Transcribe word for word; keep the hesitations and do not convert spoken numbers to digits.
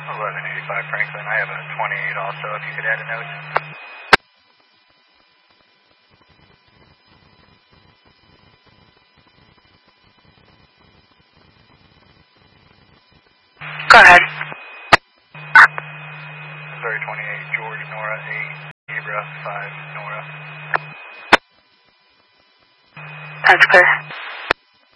eleven eighty-five Franklin. I have a twenty-eight also, if you could add a note. Go ahead. Missouri twenty-eight, George, Nora eight, Zebra five, Nora. That's clear.